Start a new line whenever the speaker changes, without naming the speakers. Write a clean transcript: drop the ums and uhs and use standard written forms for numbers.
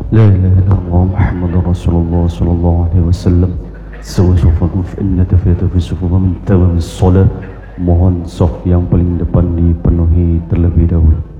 لا إله إلا الله محمد رسول الله صلى الله عليه وسلم. Sewa sofakum fa'inna tafiyata fi sufufa min tamam salat. Mohon sof yang paling depan dipenuhi terlebih dahulu.